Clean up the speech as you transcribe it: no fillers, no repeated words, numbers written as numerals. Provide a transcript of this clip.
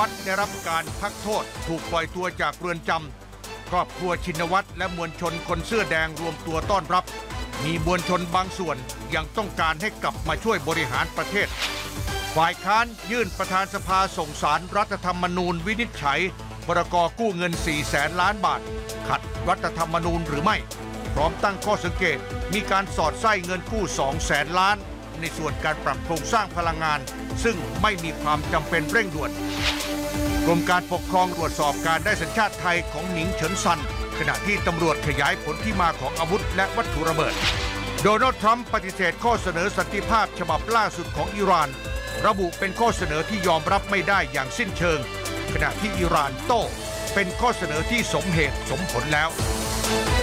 วัฒน์ได้รับการพักโทษถูกปล่อยตัวจากเรือนจำครอบครัวชินวัตรและมวลชนคนเสื้อแดงรวมตัวต้อนรับมีมวลชนบางส่วนยังต้องการให้กลับมาช่วยบริหารประเทศฝ่ายค้านยื่นประธานสภาส่งสารรัฐธรรมนูญวินิจฉัยพรก.กู้เงิน 400,000 ล้านบาทขัดรัฐธรรมนูญหรือไม่พร้อมตั้งข้อสังเกตมีการสอดไส้เงินกู้ 200,000 ล้านในส่วนการปรับโครงสร้างพลังงานซึ่งไม่มีความจำเป็นเร่งด่วนกรมการปกครองตรวจสอบการได้สัญชาติไทยของหนิงเฉินซันขณะที่ตำรวจขยายผลที่มาของอาวุธและวัตถุระเบิดโดนัลด์ทรัมป์ปฏิเสธข้อเสนอสันติภาพฉบับล่าสุดของอิหร่านระบุเป็นข้อเสนอที่ยอมรับไม่ได้อย่างสิ้นเชิงขณะที่อิหร่านโต้เป็นข้อเสนอที่สมเหตุสมผลแล้ว